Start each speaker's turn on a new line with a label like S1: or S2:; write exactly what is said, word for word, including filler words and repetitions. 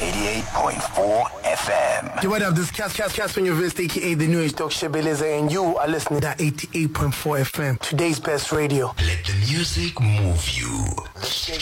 S1: eighty-eight point four F M.
S2: You might have this Cas Cas Cas when you visit, aka the New Age Talk Shebeleza, and you are listening to eighty-eight point four F M, today's best radio.
S1: Let the music move you.